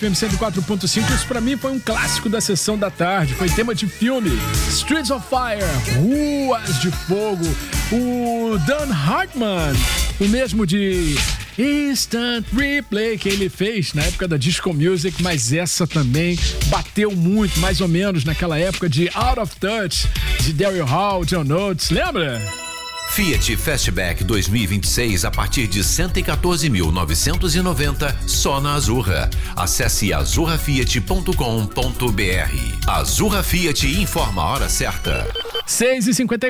FM 104.5, isso pra mim foi um clássico da sessão da tarde, foi tema de filme, Streets of Fire, Ruas de Fogo, o Dan Hartman, o mesmo de Instant Replay que ele fez na época da Disco Music, mas essa também bateu muito, mais ou menos naquela época de Out of Touch, de Daryl Hall, John Oates, lembra? Fiat Fastback 2026 a partir de 114.990 só na Azurra. Acesse azurrafiat.com.br. Azurra Fiat informa a hora certa. 6h54.